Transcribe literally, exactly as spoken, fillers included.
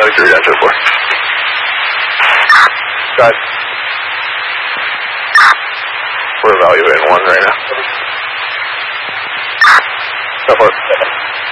three, enter four. Got it. We're evaluating one right now. Go for it.